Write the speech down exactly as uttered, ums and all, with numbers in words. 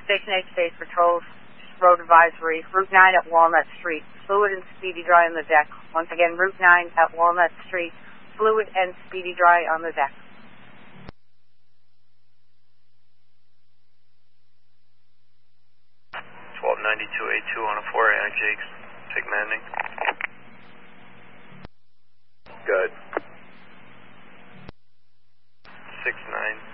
Station H Base patrols, road advisory, Route nine at Walnut Street, fluid and speedy dry on the deck. Once again, Route nine at Walnut Street, fluid and speedy dry on the deck. twelve ninety-two A two on a four A I Jakes, take landing. Good. six nine